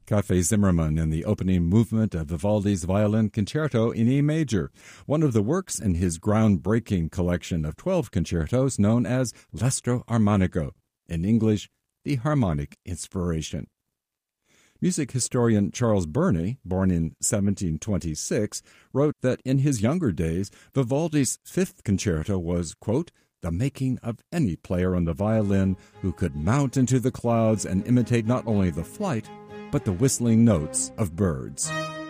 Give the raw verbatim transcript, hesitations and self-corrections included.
Cafe Zimmermann in the opening movement of Vivaldi's Violin Concerto in E major, one of the works in his groundbreaking collection of twelve concertos known as L'Estro Armonico, in English, the Harmonic Inspiration. Music historian Charles Burney, born in seventeen twenty-six, wrote that in his younger days, Vivaldi's fifth concerto was, quote, the making of any player on the violin who could mount into the clouds and imitate not only the flight, but the whistling notes of birds.